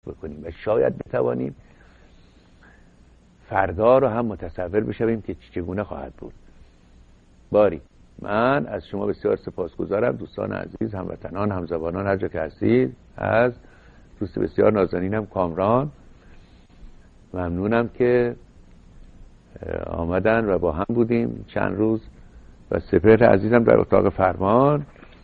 بکنیم و شاید بتوانیم فردا رو هم متصور بشویم که چگونه خواهد بود. باری من از شما بسیار سپاسگزارم دوستان عزیز، هموطنان، همزبانان، هر جا که هستید. از دوست بسیار نازنینم کامران ممنونم که آمدن و با هم بودیم چند روز، و سپهر عزیزم در اتاق فرمان.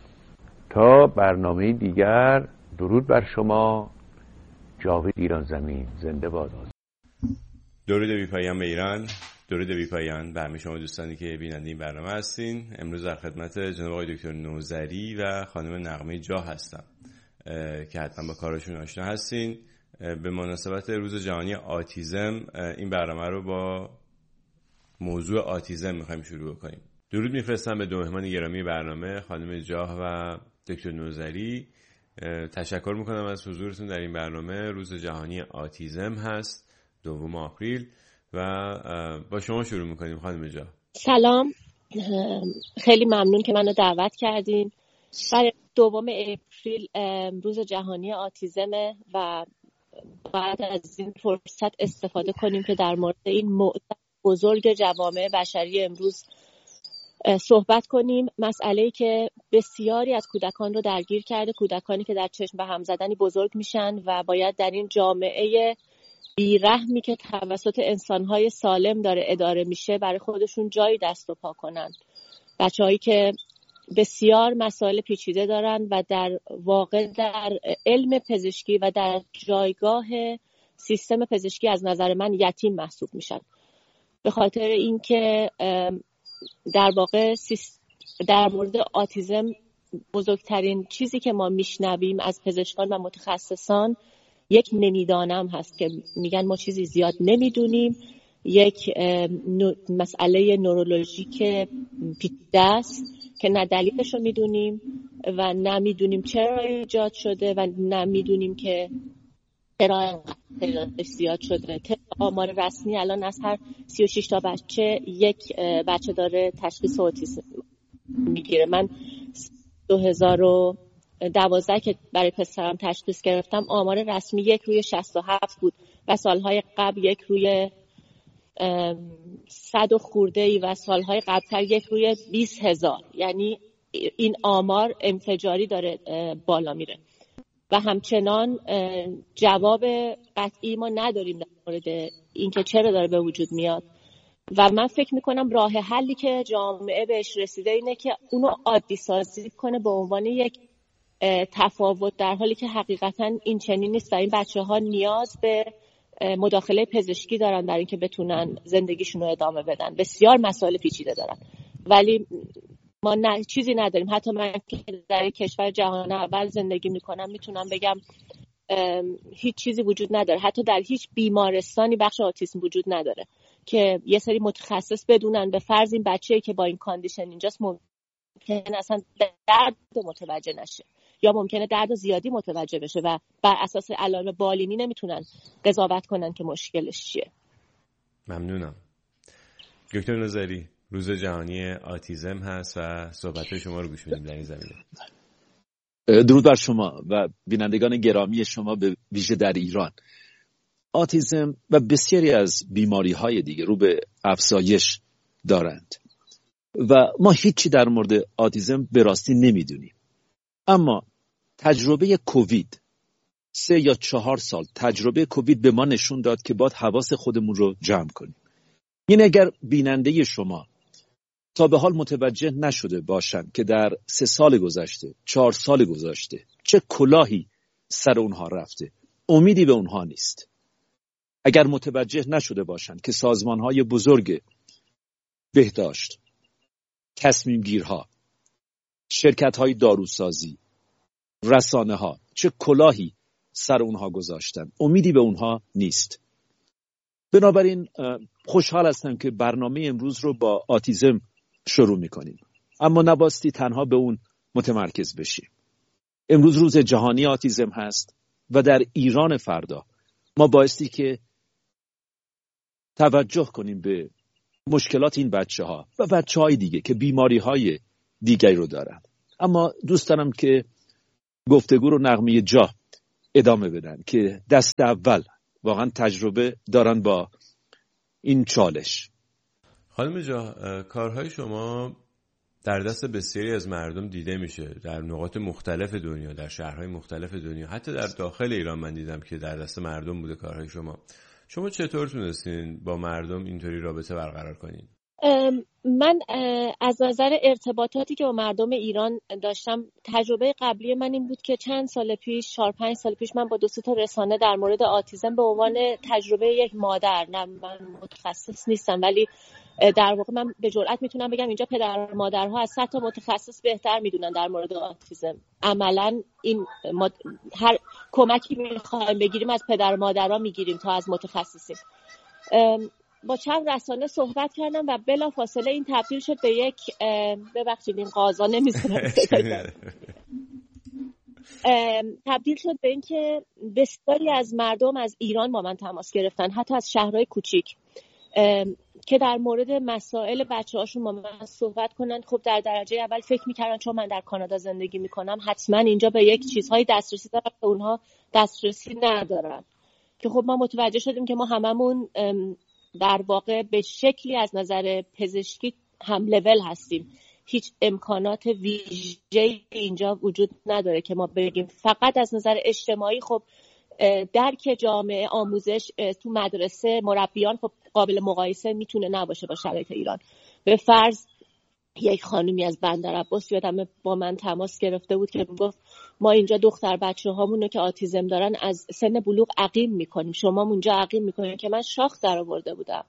تا برنامه دیگر، درود بر شما. جاوید ایران زمین زنده باد. درود بی پایان به ایران، درود بی پایان به همه شما دوستانی که بیننده این برنامه هستین. امروز در خدمت جناب آقای دکتر نوذری و خانم نغمه جاه هستم که حتما با کارشون آشنا هستین. به مناسبت روز جهانی آتیزم این برنامه رو با موضوع آتیزم میخوایم شروع کنیم. درود میفرستم به دو مهمان گرامی برنامه، خانم جاه و دکتر نوذری. تشکر میکنم از حضورتون در این برنامه. روز جهانی آتیزم هست 2 آپریل و با شما شروع میکنیم خانم جاه. سلام، خیلی ممنون که منو دعوت کردین. برای 2 اپریل روز جهانی آتیزمه و باید از این فرصت استفاده کنیم که در مورد این موضوع بزرگ جوامع بشری امروز صحبت کنیم. مسئله‌ای که بسیاری از کودکان رو درگیر کرده، کودکانی که در چشم به هم زدنی بزرگ میشن و باید در این جامعه بیرحمی که توسط انسان‌های سالم داره اداره میشه برای خودشون جایی دست و پا کنن. بچه‌هایی که بسیار مسائل پیچیده دارن و در واقع در علم پزشکی و در جایگاه سیستم پزشکی از نظر من یتیم محسوب میشن، به خاطر اینکه در واقع در مورد آتیزم بزرگترین چیزی که ما میشنویم از پزشکان و متخصصان یک نمیدانم هست که میگن ما چیزی زیاد نمیدونیم، یک مسئله نورولوژیک پیچیده است که نه دلیلش رو میدونیم و نه میدونیم چرا ایجاد شده و نه میدونیم که چرا تعدادش زیاد شده. آمار رسمی الان از هر 36 تا بچه یک بچه داره تشخیص اوتیسم میگیره. من 2012 که برای پسرم تشخیص گرفتم آمار رسمی 1 روی 67 بود و سالهای قبل 1 روی 100 و خورده‌ای و سالهای قبلتر 1 روی 20,000. یعنی این آمار انفجاری داره بالا میره و همچنان جواب قطعی ما نداریم در مورد اینکه چرا داره به وجود میاد و من فکر میکنم راه حلی که جامعه بهش رسیده اینه که اونو عادی سازی کنه به عنوان یک تفاوت، در حالی که حقیقتا این چنین نیست و این بچه‌ها نیاز به مداخله پزشکی دارن در اینکه بتونن زندگیشون رو ادامه بدن. بسیار مسائل پیچیده دارن ولی ما چیزی نداریم. حتی من که در کشور جهان اول زندگی میکنم میتونم بگم هیچ چیزی وجود نداره، حتی در هیچ بیمارستانی بخش آتیسم وجود نداره که یه سری متخصص بدونن به فرض این بچه‌ای که با این کاندیشن اینجاست ممکنه اصلا درد متوجه نشه یا ممکنه درد زیادی متوجه بشه و بر اساس علائم بالینی نمیتونن قضاوت کنن که مشکلش چیه. ممنونم. دکتر نوذری، روز جهانی آتیزم هست و صحبت شما رو گوش میدیم در این زمینه. درود بر شما و بینندگان گرامی شما به ویژه در ایران. آتیزم و بسیاری از بیماری‌های دیگه رو به افزایش دارند و ما هیچی در مورد آتیزم به راستی نمیدونیم. اما تجربه کووید 3 یا 4 سال تجربه کووید به ما نشون داد که باید حواس خودمون رو جمع کنیم. یعنی اگر بیننده شما تا به حال متوجه نشده باشن که در 3 سال گذشته 4 سال گذشته چه کلاهی سر اونها رفته، امیدی به اونها نیست. اگر متوجه نشده باشن که سازمان‌های بزرگ بهداشت، تصمیم گیرها، شرکت‌های داروسازی، رسانه‌ها چه کلاهی سر اونها گذاشتن، امیدی به اونها نیست. بنابراین خوشحال هستم که برنامه امروز رو با آتیزم شروع می‌کنیم، اما نباستی تنها به اون متمرکز بشیم. امروز روز جهانی آتیزم هست و در ایران فردا ما بایستی که توجه کنیم به مشکلات این بچه‌ها و بچه‌های دیگه که بیماری‌های دیگری رو دارن. اما دوست دارم که گفتگو رو نغمه جاه ادامه بدن که دست اول واقعا تجربه دارن با این چالش. خانم جا، کارهای شما در دست بسیاری از مردم دیده میشه، در نقاط مختلف دنیا، در شهرهای مختلف دنیا، حتی در داخل ایران من دیدم که در دست مردم بوده کارهای شما. شما چطور تونستین با مردم اینطوری رابطه برقرار کنین؟ من از نظر ارتباطاتی که با مردم ایران داشتم، تجربه قبلی من این بود که چند سال پیش، 4-5 سال پیش، من با 2 تا رسانه در مورد آتیزم به عنوان تجربه یک مادر، نه من متخصص نیستم ولی در واقع من به جرئت میتونم بگم اینجا پدر و مادرها از 100 تا متخصص بهتر میدونن در مورد آتیزم. عملا این هر کمکی میخوایم بگیریم از پدر و مادرها میگیریم تا از متخصصین. با چند رسانه صحبت کردم و بلافاصله این تبدیل شد به یک ببخشید این قاضا نمی‌ذارم تبدیل شد به این که بسیاری از مردم از ایران با من تماس گرفتن، حتی از شهرهای کوچیک، که در مورد مسائل بچه‌هاشون با من صحبت کنن. خب در درجه اول فکر می‌کردن چون من در کانادا زندگی می‌کنم حتما اینجا به یک چیزهای دسترسی دارم که اونها دسترسی ندارن، که خب ما متوجه شدیم که ما هممون در واقع به شکلی از نظر پزشکی هم لول هستیم. هیچ امکانات ویژه‌ای اینجا وجود نداره که ما بگیم. فقط از نظر اجتماعی خب درک جامعه، آموزش تو مدرسه، مربیان خب قابل مقایسه میتونه نباشه با شرایط ایران. به فرض یک خانومی از بندرعباس یادم با من تماس گرفته بود که میگفت ما اینجا دختر بچه‌هامونو که آتیزم دارن از سن بلوغ عقیم میکنیم، شما اونجا عقیم میکنین، که من شاخ در آورده بودم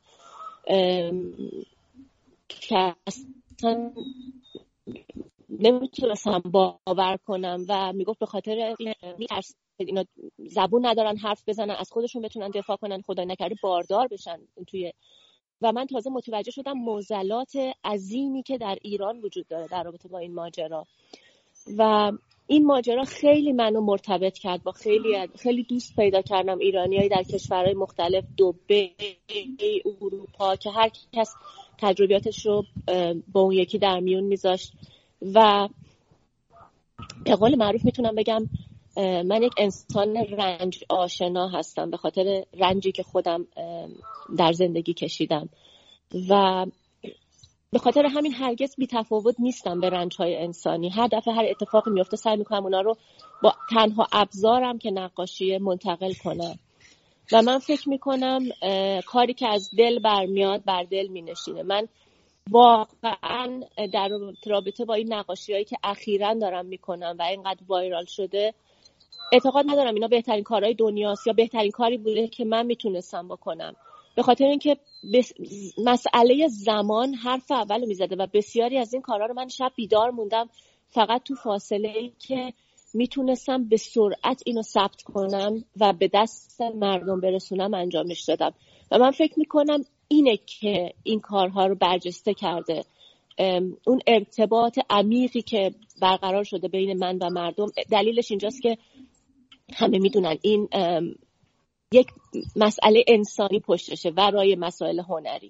که اصلا نمیتونستم باور کنم و میگفت به خاطر میترسن اینا زبون ندارن حرف بزنن، از خودشون بتونن دفاع کنن، خدای نکرده باردار بشن توی. و من تازه متوجه شدم معضلات عظیمی که در ایران وجود داره در رابطه با این ماجرا. و این ماجرا خیلی منو مرتبط کرد با خیلی دوست پیدا کردم ایرانیایی در کشورهای مختلف، دبی، اروپا، که هر کس تجربیاتش رو با اون یکی در میون میذاشت. و به قول معروف میتونم بگم من یک انسان رنج آشنا هستم به خاطر رنجی که خودم در زندگی کشیدم و به خاطر همین هرگز بی تفاوت نیستم به رنج‌های انسانی. هر دفعه هر اتفاقی میفته سعی میکنم اونا رو با تنها ابزارم که نقاشی منتقل کنم و من فکر میکنم کاری که از دل برمیاد بر دل مینشینه. من واقعا در رابطه با این نقاشی‌هایی که اخیراً دارم میکنم و اینقدر وایرال شده اعتقاد ندارم اینا بهترین کارهای دنیاست یا بهترین کاری بوده که من میتونستم بکنم، به خاطر اینکه مسئله زمان حرف اولو میزده و بسیاری از این کارها رو من شب بیدار موندم فقط تو فاصله‌ای که میتونستم به سرعت اینو ثبت کنم و به دست مردم برسونم انجامش دادم. و من فکر میکنم اینه که این کارها رو برجسته کرده، اون ارتباط عمیقی که برقرار شده بین من و مردم. دلیلش اینجاست که همه میدونن این یک مسئله انسانی پشتشه ورای مسائل هنری.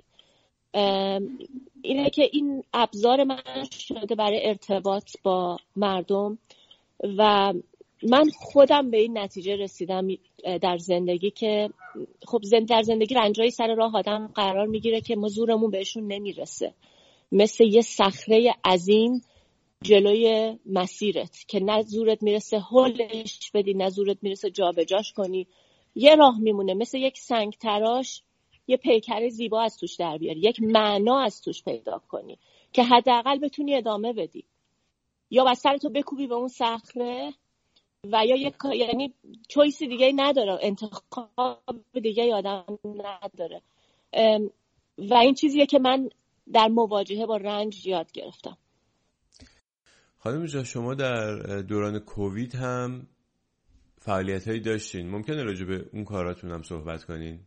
اینه که این ابزار من شده برای ارتباط با مردم و من خودم به این نتیجه رسیدم در زندگی که خب در زندگی رنجایی سر راه آدم قرار میگیره که ما زورمون بهشون نمیرسه، مثل یه صخره عظیم جلوی مسیرت که نه زورت میرسه هلش بدی نه زورت میرسه جابجاش کنی، یه راه میمونه، مثل یک سنگ تراش یه پیکر زیبا از توش در بیاری، یک معنا از توش پیدا کنی که حداقل بتونی ادامه بدی، یا بس سرتو بکوبی به اون صخره و یا یعنی چویسی دیگه نداره، انتخاب دیگه آدم نداره. و این چیزیه که من در مواجهه با رنج یاد گرفتم. خانم جا، شما در دوران کووید هم فعالیت‌هایی داشتین، ممکنه راجع به اون کاراتون هم صحبت کنین؟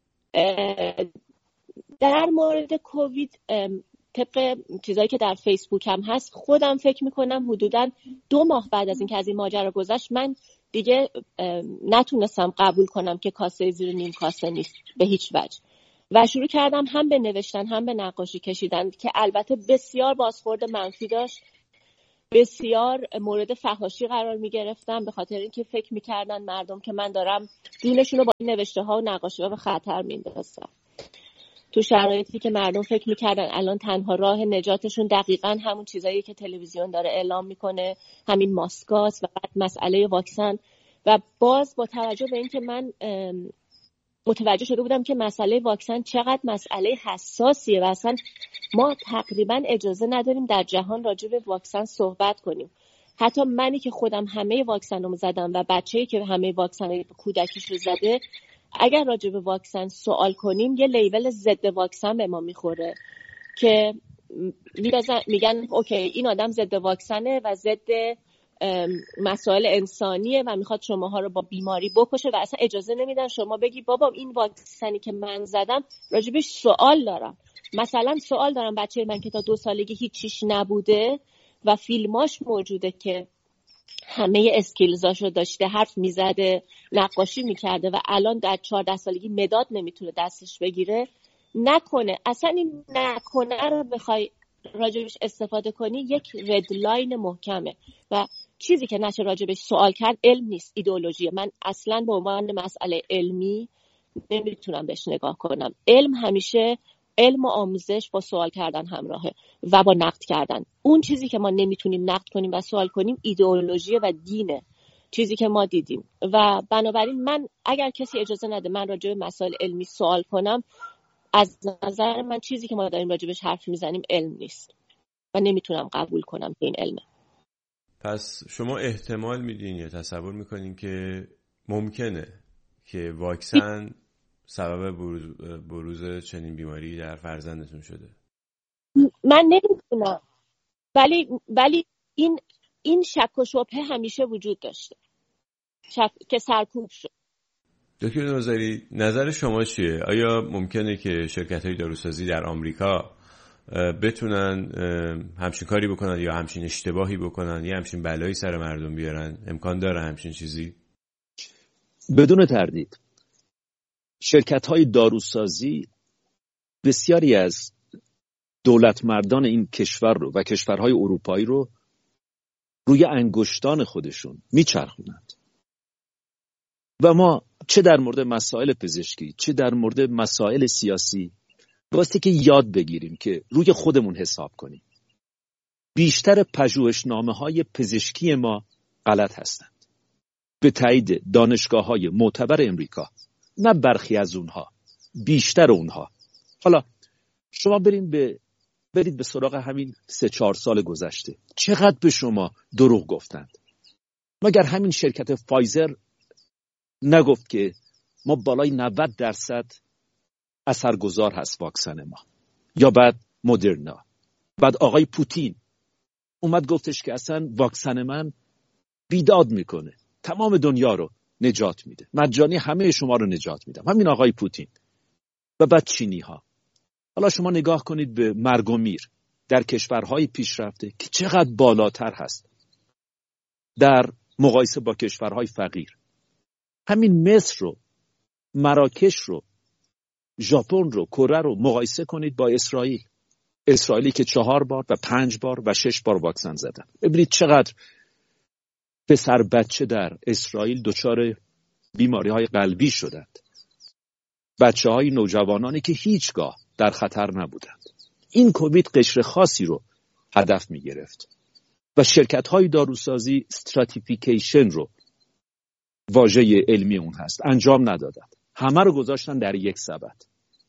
در مورد کووید طبق چیزایی که در فیسبوک هم هست خودم فکر میکنم حدوداً 2 ماه بعد از اینکه از این ماجرا گذشت من دیگه نتونستم قبول کنم که کاسه زیر نیم کاسه نیست به هیچ وجه و شروع کردم هم به نوشتن هم به نقاشی کشیدن که البته بسیار بازخورد منفی داشت بسیار مورد فحاشی قرار می گرفتم، به خاطر اینکه فکر میکردن مردم که من دارم جونشون رو با این نوشته ها و نقاشی ها به خطر میندازم، تو شرایطی که مردم فکر میکردن الان تنها راه نجاتشون دقیقاً همون چیزایی که تلویزیون داره اعلام میکنه، همین ماسکاست و بعد مسئله واکسن. و باز با توجه به اینکه من متوجه شده بودم که مسئله واکسن چقدر مسئله حساسیه و اصلا ما تقریبا اجازه نداریم در جهان راجع به واکسن صحبت کنیم. حتی منی که خودم همه واکسن رو زدم و بچه‌ای که همه واکسن کودکیش رو زده، اگر راجع به واکسن سوال کنیم یه لیبل ضد واکسن به ما میخوره که میگن اوکی این آدم ضد واکسنه و ضد مسائل انسانیه و میخواد شماها رو با بیماری بکشه و اصلا اجازه نمیدن شما بگی بابا این واکسنی که من زدم راجبش سوال دارم. مثلا سوال دارم بچه من که تا 2 سالگی هیچیش نبوده و فیلماش موجوده که همه اسکیلزاشو داشته، حرف میزده، نقاشی میکرده و الان در 14 سالگی مداد نمیتونه دستش بگیره. نکنه اصلا این نکنه رو بخوای راجبش استفاده کنی یک رد لاین محکمه و چیزی که نشه راجبش سوال کرد علم نیست، ایدئولوژیه. من اصلا به عنوان مسئله علمی نمیتونم بهش نگاه کنم. علم همیشه علم و آموزش با سوال کردن همراهه و با نقد کردن. اون چیزی که ما نمیتونیم نقد کنیم و سوال کنیم ایدئولوژیه و دینه، چیزی که ما دیدیم. و بنابراین من اگر کسی اجازه نده من راجع به مسائل علمی سوال کنم، از نظر من چیزی که ما داریم راجبش حرف میزنیم علم نیست و نمیتونم قبول کنم که این علمه. پس شما احتمال میدین یا تصور میکنین که ممکنه که واکسن سبب بروز چنین بیماری در فرزندتون شده؟ من نمیدونم، ولی این شک و شبهه همیشه وجود داشته که سرکوب شد. دکتر نوذری نظر شما چیه؟ آیا ممکنه که شرکت‌های داروسازی در آمریکا بتونن همچین کاری بکنن یا همچین اشتباهی بکنن یا همچین بلایی سر مردم بیارن؟ امکان داره همچین چیزی؟ بدون تردید شرکت‌های داروسازی بسیاری از دولت مردان این کشور رو و کشورهای اروپایی رو روی انگشتان خودشون میچرخونند و ما چه در مورد مسائل پزشکی چه در مورد مسائل سیاسی باسته که یاد بگیریم که روی خودمون حساب کنیم. بیشتر پژوهشنامه‌های پزشکی ما غلط هستند به تایید دانشگاه‌های معتبر امریکا، نه برخی از اونها، بیشتر اونها. حالا شما برید به سراغ همین 3-4 سال گذشته چقدر به شما دروغ گفتند. مگر همین شرکت فایزر نگفت که ما بالای 90% اثرگذار هست واکسن ما؟ یا بعد مدرنا، بعد آقای پوتین اومد گفتش که اصلا واکسن من بیداد میکنه، تمام دنیا رو نجات میده، مجانی همه شما رو نجات میدم، همین آقای پوتین. و بعد چینی ها. حالا شما نگاه کنید به مرگ و میر در کشورهای پیشرفته که چقدر بالاتر هست در مقایسه با کشورهای فقیر. همین مصر رو، مراکش رو، ژاپن رو، کره رو مقایسه کنید با اسرائیلی که 4 بار و 5 بار و 6 بار واکسن زدن. ببینید چقدر پسر بچه در اسرائیل دچار بیماری‌های قلبی شدند. بچه‌های نوجوانانی که هیچگاه در خطر نبودند. این کووید قشر خاصی رو هدف می‌گرفت و شرکت‌های داروسازی استراتیفیکیشن رو واژه علمی اون هست انجام ندادند. همه رو گذاشتن در یک سبد.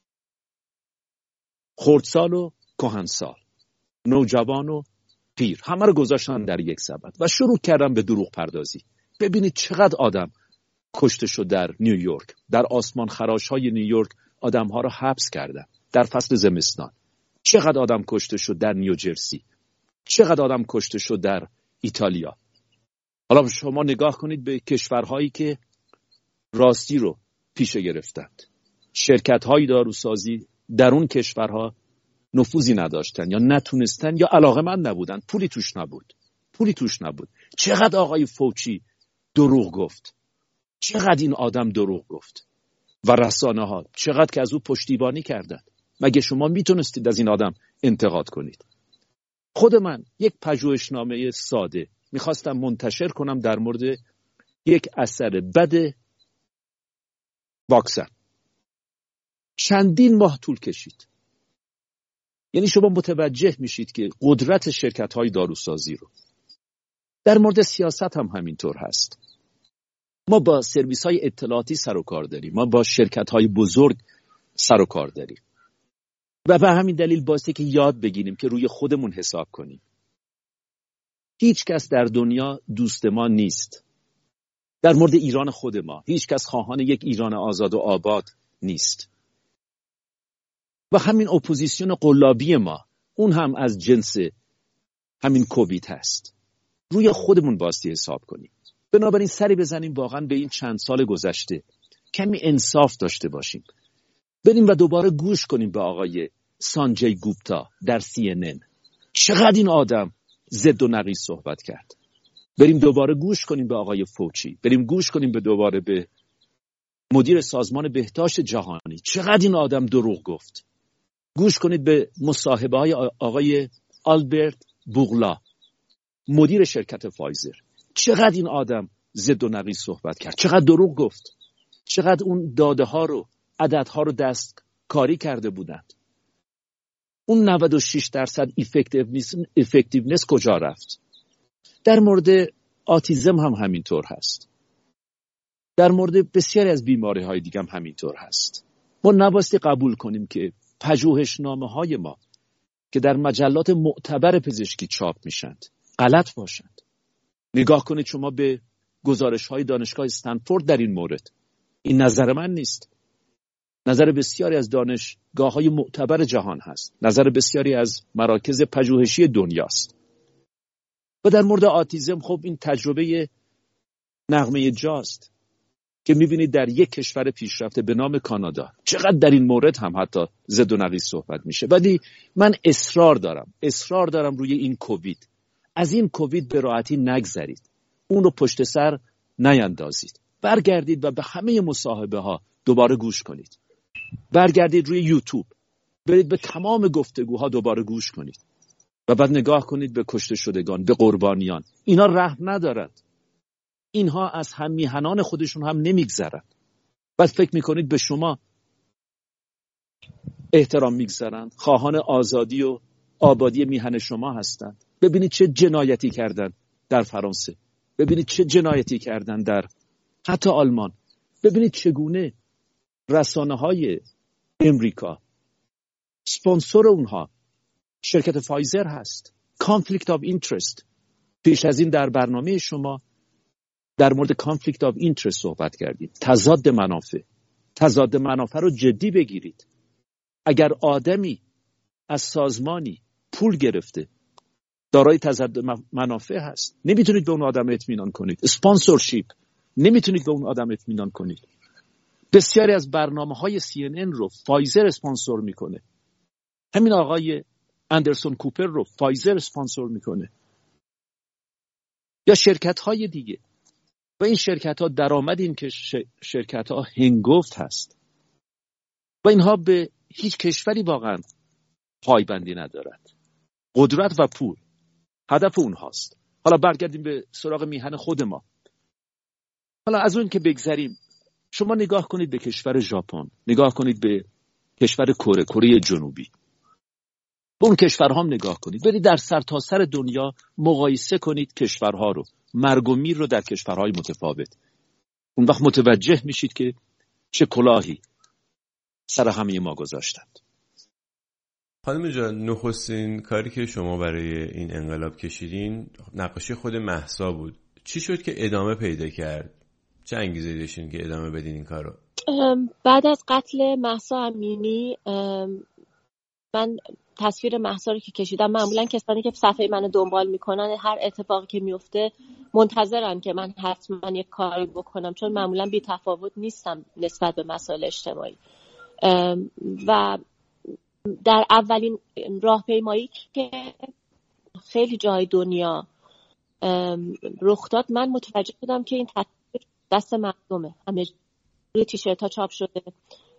خردسال و کهنسال، نوجوان و پیر، همه رو گذاشتن در یک سبد و شروع کردن به دروغ پردازی. ببینید چقدر آدم کشته شد در نیویورک. در آسمان خراش‌های نیویورک آدم‌ها رو حبس کردن در فصل زمستان. چقدر آدم کشته شد در نیوجرسی. چقدر آدم کشته شد در ایتالیا. حالا شما نگاه کنید به کشورهایی که راستی رو پیشه گرفتند. شرکت‌های داروسازی در اون کشورها نفوذی نداشتن یا نتونستن یا علاقه‌مند نبودن، پولی توش نبود. چقدر آقای فوچی دروغ گفت. چقدر این آدم دروغ گفت و رسانه‌ها چقدر که از او پشتیبانی کردند. مگه شما میتونستید از این آدم انتقاد کنید؟ خود من یک پژوهشنامه ساده میخواستم منتشر کنم در مورد یک اثر بد واکسن. چندین ماه طول کشید. یعنی شما متوجه میشید که قدرت شرکت‌های داروسازی رو. در مورد سیاست هم همینطور هست. ما با سرویس‌های اطلاعاتی سر و کار داریم. ما با شرکت‌های بزرگ سر و کار داریم. و به همین دلیل باعثه که یاد بگیریم که روی خودمون حساب کنیم. هیچ کس در دنیا دوست ما نیست. در مورد ایران خود ما هیچ کس خواهان یک ایران آزاد و آباد نیست. و همین اپوزیسیون قلابی ما، اون هم از جنس همین کووید هست. روی خودمون باستی حساب کنیم. بنابراین سری بزنیم واقعا به این چند سال گذشته. کمی انصاف داشته باشیم. بریم و دوباره گوش کنیم به آقای سانجی گوپتا در CNN. چقدر این آدم ضد و نقیض صحبت کرد. بریم دوباره گوش کنیم به آقای فوچی. بریم گوش کنیم به دوباره به مدیر سازمان بهداشت جهانی. چقدر این آدم دروغ گفت. گوش کنید به مصاحبه های آقای آلبرت بوغلا، مدیر شرکت فایزر. چقدر این آدم ضد و نقیض صحبت کرد. چقدر دروغ گفت. چقدر اون داده ها رو، عدد ها رو دست کاری کرده بودند. اون 96% افکتیونس کجا رفت؟ در مورد آتیزم هم همینطور هست. در مورد بسیاری از بیماری های دیگه هم همینطور هست. ما نبایستی قبول کنیم که پژوهشنامه های ما که در مجلات معتبر پزشکی چاپ میشند غلط باشند. نگاه کنید شما به گزارش های دانشگاه استنفورد در این مورد. این نظر من نیست. نظر بسیاری از دانشگاه های معتبر جهان هست. نظر بسیاری از مراکز پژوهشی دنیاست. و در مورد آتیزم خب این تجربه نغمه جاست که میبینید در یک کشور پیشرفته به نام کانادا چقدر در این مورد هم حتی ضد و نقیض صحبت میشه. ولی من اصرار دارم روی این کووید. از این کووید به راحتی نگذرید. اون رو پشت سر نیندازید. برگردید و به همه مصاحبه ها دوباره گوش کنید. برگردید روی یوتیوب. برید به تمام گفتگوها دوباره گوش کنید. و بعد نگاه کنید به کشته شدگان، به قربانیان. اینا رحم ندارند. اینها از هم میهنان خودشون هم نمیگذرند. بعد فکر میکنید به شما احترام میگذارند. خواهان آزادی و آبادی میهن شما هستند. ببینید چه جنایتی کردن در فرانسه. ببینید چه جنایتی کردن در حتی آلمان. ببینید چگونه رسانه‌های امریکا اسپانسر اونها شرکت فایزر هست. کانفلیکت آف اینترست. پیش از این در برنامه شما در مورد کانفلیکت آف اینترست صحبت کردیم. تضاد منافع رو جدی بگیرید. اگر آدمی از سازمانی پول گرفته دارای تضاد منافع هست، نمیتونید به اون آدم اطمینان کنید. اسپانسورشیپ، نمیتونید به اون آدم اطمینان کنید. بسیاری از برنامه‌های CNN رو فایزر اسپانسور میکنه. همین آقای اندرسون کوپر رو فایزر اسپانسور میکنه. یا شرکت‌های دیگه. و این شرکت‌ها درآمد این که شرکت‌ها هنگفت هست. و اینها به هیچ کشوری واقعا پایبندی ندارد. قدرت و پول هدف اونهاست. حالا برگردیم به سراغ میهن خود ما. حالا از اون که بگذریم، شما نگاه کنید به کشور ژاپن، نگاه کنید به کشور کره جنوبی. به اون کشورها هم نگاه کنید. برید در سرتاسر دنیا مقایسه کنید کشورها رو. مرگ و میر رو در کشورهای متفاوت. اون وقت متوجه میشید که چه کلاهی سر همه ما گذاشتند. خانم جان، نخستین کاری که شما برای این انقلاب کشیدین نقاشی خود مهسا بود. چی شد که ادامه پیدا کرد؟ چه انگیزه‌ای داشتین که ادامه بدین این کارو؟ بعد از قتل مهسا امینی من تصویر مهسا رو که کشیدم، معمولا کسانی که صفحه منو دنبال میکنن هر اتفاقی که میفته منتظرن که من حتما یک کاری بکنم، چون معمولا بی تفاوت نیستم نسبت به مسائل اجتماعی. و در اولین راهپیمایی که خیلی جای دنیا رخ داد، من متوجه شدم که این تصویر دست مردمه. همه روی تیشرت ها چاپ شده،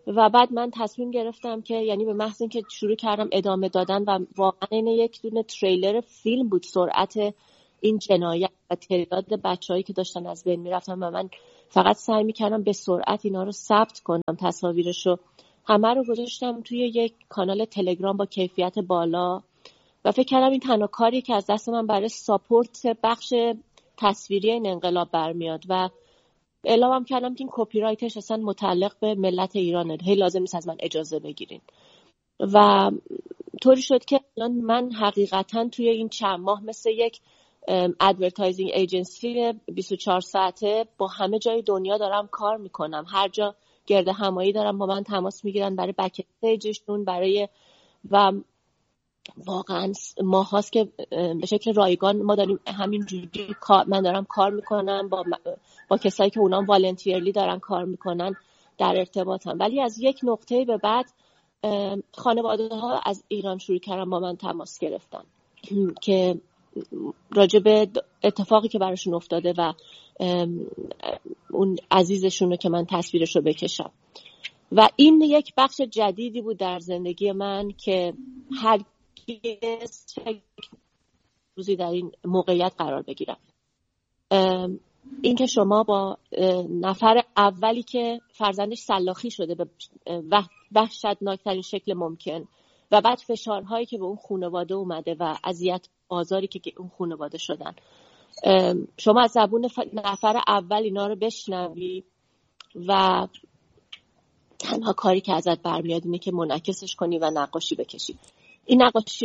و بعد من تصمیم گرفتم که یعنی به محض اینکه شروع کردم ادامه دادن و واقعا این یک دونه تریلر فیلم بود سرعت این جنایت و تعداد بچه‌هایی که داشتن از بین میرفتن و من فقط سعی میکردم به سرعت اینا رو ثبت کنم، تصاویرشو همه رو گذاشتم توی یک کانال تلگرام با کیفیت بالا و فکر کردم این تنها کاری که از دست من برای ساپورت بخش تصویری این انقلاب برمیاد و اعلام کردم که این کپی رایتش اصلا متعلق به ملت ایرانه، هی لازم نیست از من اجازه بگیرین. و طوری شد که من حقیقتا توی این چند ماه مثل یک ادورتایزینگ ایجنسی 24 ساعته با همه جای دنیا دارم کار میکنم. هر جا گرد همایی دارم با من تماس میگیرن برای بک استیجشون، برای و واقعا ماه هاست که به شکل رایگان ما داریم همینجوری من دارم کار میکنم با کسایی که اونام والنتیرلی دارن کار میکنن در ارتباطم. ولی از یک نقطه به بعد خانواده ها از ایران شروع کردن با من تماس گرفتن که راجع به اتفاقی که براشون افتاده و اون عزیزشون رو که من تصویرش رو بکشم و این یک بخش جدیدی بود در زندگی من که هرگز روزی در این موقعیت قرار بگیرم. این که شما با نفر اولی که فرزندش سلاخی شده به وحشتناکترین شکل ممکن و بعد فشارهایی که به اون خانواده اومده و اذیت آزاری که اون خانواده شدن، شما از زبون نفر اول اینا رو بشنوی و تنها کاری که ازت برمیاد اینه که منعکسش کنی و نقاشی بکشی. این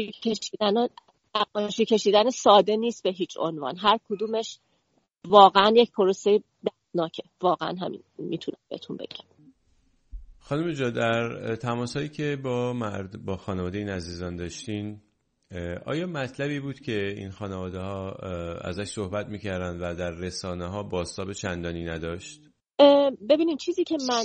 نقاشی کشیدن ساده نیست به هیچ عنوان، هر کدومش واقعا یک پروسه دردناکه، واقعا همین میتونم بهتون بگم. خانم جا، در تماسایی که با خانواده این عزیزان داشتین، آیا مطلبی بود که این خانواده ها ازش صحبت میکردن و در رسانه ها بازتاب چندانی نداشت؟ ببینید چیزی که من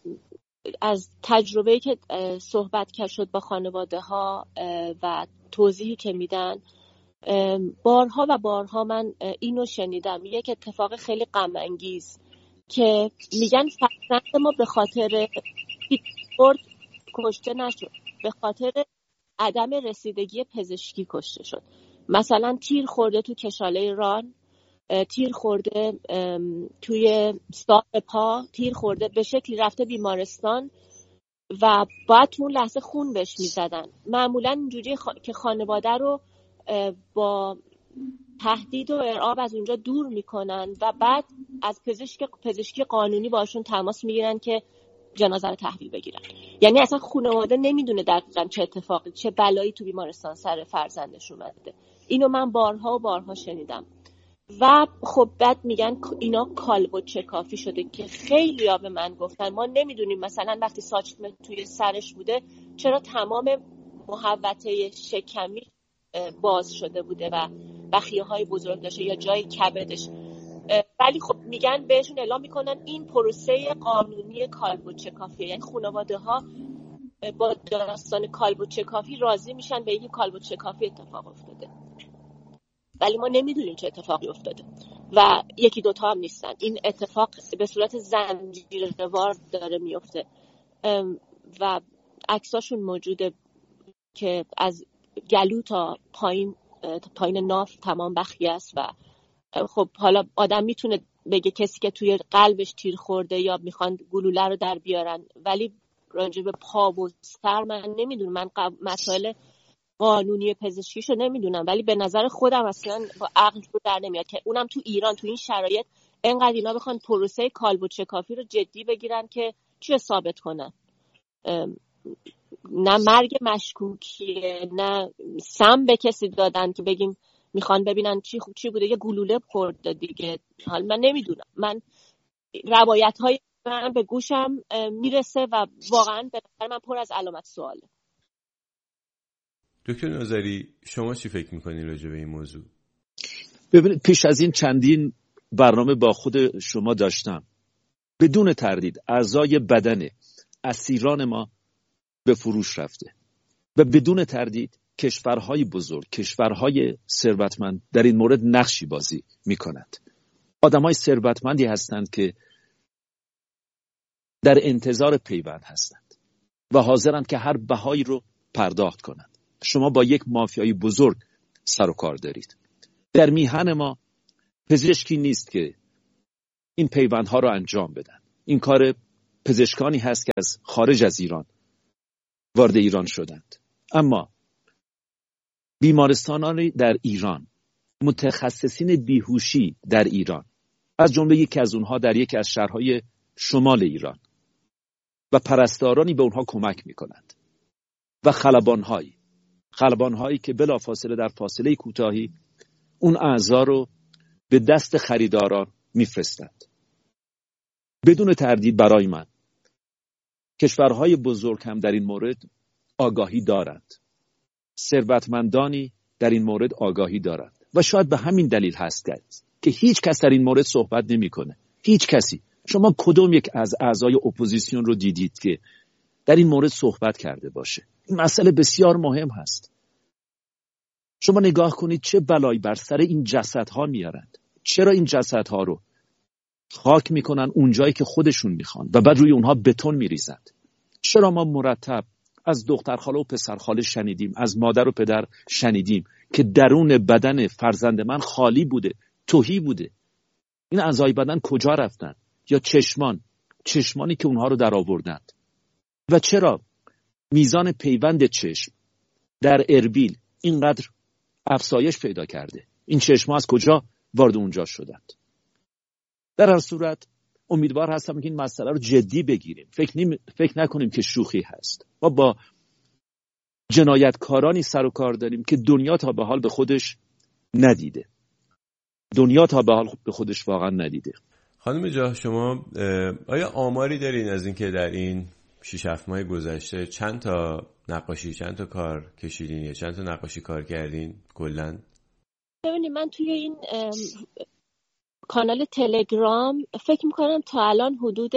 از تجربه‌ای که صحبت شد با خانواده ها و توضیحی که میدن بارها و بارها من اینو شنیدم، یک اتفاق خیلی غم انگیز که میگن فرزند ما به خاطر پیتزبورگ کشته نشد، به خاطر عدم رسیدگی پزشکی کشته شد. مثلا تیر خورده تو کشاله ران، تیر خورده توی ساق پا، تیر خورده به شکلی رفته بیمارستان و باید تو اون لحظه خون بهش میزدن. معمولا اینجوری که خانواده رو با تهدید و ارعاب از اونجا دور میکنن و بعد از پزشکی قانونی باشون تماس میگیرن که جنازه رو تحویل بگیرن. یعنی اصلا خانواده نمیدونه دقیقاً چه اتفاقی، چه بلایی تو بیمارستان سر فرزندش اومده. اینو من بارها و بارها شنیدم. و خب بعد میگن اینا کالبد چکافی شده که خیلی ها به من گفتن ما نمیدونیم مثلا وقتی ساچمه توی سرش بوده چرا تمام محوطه شکمی باز شده بوده و بخیه های بزرگ داشته یا جای کبدش. ولی خب میگن بهشون اعلام میکنن این پروسه قانونی کالبد چکافی، یعنی خانواده ها با داستان کالبد چکافی راضی میشن به اینکه کالبد چکافی اتفاق افتاده، ولی ما نمیدونیم چه اتفاقی افتاده و یکی دوتا هم نیستن. این اتفاق به صورت زنجیروار داره میفته و عکساشون موجوده که از گلو تا پایین ناف تمام بخیه است و خب حالا آدم میتونه بگه کسی که توی قلبش تیر خورده یا میخوان گلوله رو در بیارن، ولی راجع به پا و سر من نمیدونم، من مسائل قانونی پزشکیشو نمیدونم، ولی به نظر خودم اصلا با عقل رو در نمیاد که اونم تو ایران تو این شرایط انقدر اینا بخوان پروسه کالبد چکافی رو جدی بگیرن که چی ثابت کنن. نه مرگ مشکوکیه، نه سم به کسی دادن که بگیم میخوان ببینن چی بوده، یه گلوله خورده دیگه. حالا من نمیدونم، من روایت های من به گوشم میرسه و واقعا به نظر من پر از علامت سواله. دکتر نوذری، شما چی فکر میکنید راجع به این موضوع؟ ببینید، پیش از این چندین برنامه با خود شما داشتم. بدون تردید اعضای بدن اسیران ما به فروش رفته و بدون تردید کشورهای بزرگ، کشورهای ثروتمند در این مورد نقشی بازی میکنند. آدمای ثروتمندی هستند که در انتظار پیوند هستند و حاضرند که هر بهایی رو پرداخت کنند. شما با یک مافیای بزرگ سر و کار دارید. در میهن ما پزشکی نیست که این پیوندها رو انجام بدن. این کار پزشکانی هست که از خارج از ایران وارد ایران شدند. اما بیمارستانان در ایران، متخصصین بیهوشی در ایران، از جمله یکی از اونها در یکی از شهرهای شمال ایران و پرستارانی به اونها کمک میکنند و خلبانهایی که بلافاصله در فاصله کوتاهی اون اعضا رو به دست خریداران میفرستند. بدون تردید برای من کشورهای بزرگ هم در این مورد آگاهی دارند. ثروتمندانی در این مورد آگاهی دارند و شاید به همین دلیل هست که هیچ کس در این مورد صحبت نمیکنه. هیچ کسی. شما کدوم یک از اعضای اپوزیسیون رو دیدید که در این مورد صحبت کرده باشه؟ این مسئله بسیار مهم هست. شما نگاه کنید چه بلایی بر سر این جسدها میارند. چرا این جسدها رو خاک میکنن اونجایی که خودشون میخوان و بعد روی اونها بتون میریزند؟ چرا ما مرتب از دخترخاله و پسرخاله شنیدیم، از مادر و پدر شنیدیم که درون بدن فرزند من خالی بوده، تهی بوده؟ این اعضای بدن کجا رفتن؟ یا چشمانی که اونها رو در آوردند؟ و چرا میزان پیوند چشم در اربیل اینقدر افزایش پیدا کرده؟ این چشم‌ها از کجا وارد اونجا شدند؟ در هر صورت امیدوار هستم که این مسئله رو جدی بگیریم. فکر نکنیم که شوخی هست. ما با جنایتکارانی سر و کار داریم که دنیا تا به حال به خودش ندیده. واقعا ندیده. خانم جاه، شما آیا آماری دارین از اینکه در این 6-7 ماه گذشته چند تا نقاشی، چند تا کار کشیدین یا چند تا نقاشی کار کردین کلاً؟ ببینید، من توی این کانال تلگرام فکر میکنم تا الان حدود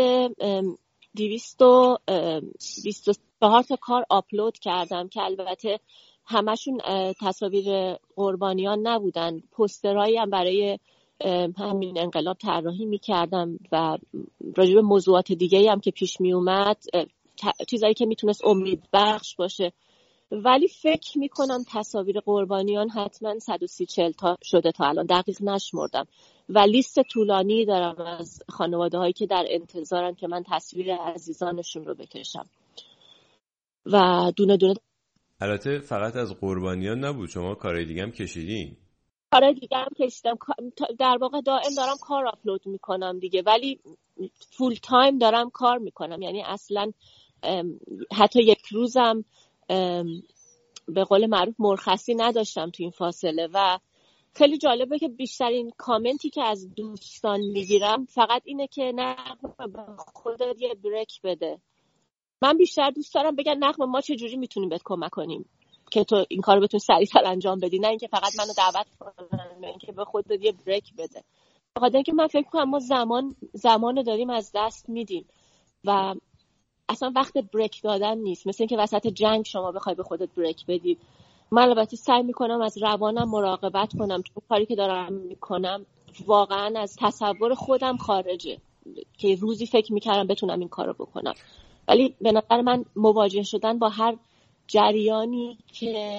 224 تا کار آپلود کردم که البته همشون تصاویر قربانیان نبودن. پوسترهایی هم برای همین انقلاب طراحی میکردم و راجع به موضوعات دیگه هم که پیش میومد، چیزایی که میتونست امید بخش باشه. ولی فکر میکنم تصاویر قربانیان حتما 130-140 تا شده تا الان، دقیق نشمردم. و لیست طولانی دارم از خانواده هایی که در انتظارن که من تصویر عزیزانشون رو بکشم و دونه دونه. البته فقط از قربانیان نبود، شما کارهای دیگه هم کشیدین. کارهای دیگه هم کشیدم، در واقع دائم دارم کار آپلود میکنم دیگه، ولی فول تایم دارم کار میکنم. یعنی اصلا حتی یک روزم به قول معروف مرخصی نداشتم تو این فاصله. و خیلی جالبه که بیشترین کامنتی که از دوستان میگیرم فقط اینه که نغمه به خودت یه بریک بده. من بیشتر دوست دارم بگن نغمه ما چجوری میتونیم بهت کمک کنیم که تو این کارو بتونی سریع‌تر انجام بدی، نه اینکه فقط منو دعوت کنن، نه اینکه به خودت یه بریک بده. بخاطر اینکه من فکر کنم ما زمانو داریم از دست میدیم و اصلا وقت بریک دادن نیست. مثل اینکه وسط جنگ شما بخوای به خودت بریک بدی. من البته سعی میکنم از روانم مراقبت کنم، چون کاری که دارم میکنم واقعا از تصور خودم خارجه که روزی فکر میکردم بتونم این کارو بکنم. ولی به نظر من مواجه شدن با هر جریانی که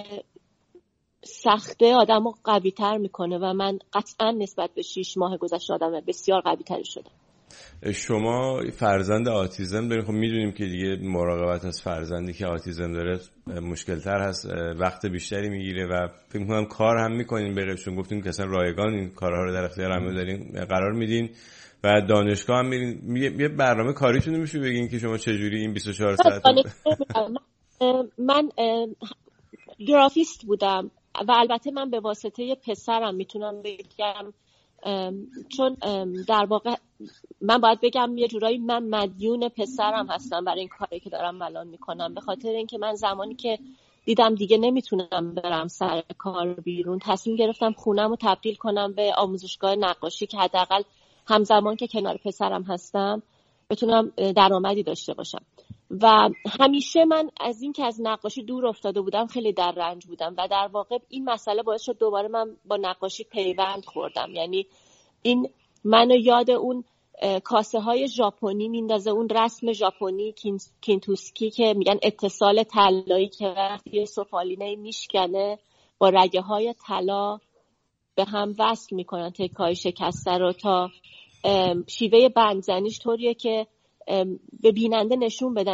سخته آدمو قوی تر میکنه و من قطعا نسبت به 6 ماه گذشته آدم بسیار قوی تری شدم. شما فرزند آتیزم دارین، خب میدونیم که دیگه مراقبت از فرزندی که آتیزم داره مشکل تر هست، وقت بیشتری میگیره و فکر میکنم کار هم میکنین. به قیبشون گفتیم که اصلا رایگان این کارها رو در اختیار همه دارین قرار میدین و دانشگاه هم میرین. یه برنامه کاریتون رو میشه بگین که شما چجوری این 24 ساعت؟ من گرافیست بودم و البته من به واسطه پسرم میتونم بگم، چون در واقع من باید بگم یه جورایی من مدیون پسرم هستم برای این کاری که دارم الان میکنم. به خاطر اینکه من زمانی که دیدم دیگه نمیتونم برم سر کار بیرون، تصمیم گرفتم خونم رو تبدیل کنم به آموزشگاه نقاشی که حداقل همزمان که کنار پسرم هستم بتونم درآمدی داشته باشم. و همیشه من از این که از نقاشی دور افتاده بودم خیلی در رنج بودم و در واقع این مسئله باعث شد دوباره من با نقاشی پیوند خوردم. یعنی این منو یاد اون کاسه های ژاپنی میندازه، اون رسم ژاپنی کینتوسکی که میگن اتصال طلایی که وقتی یه سفالینه میشکنه با رگه های طلا به هم وصل میکنن تکه‌های شکسته رو، تا شیوه بندزنیش طوریه که به بیننده نشون بدن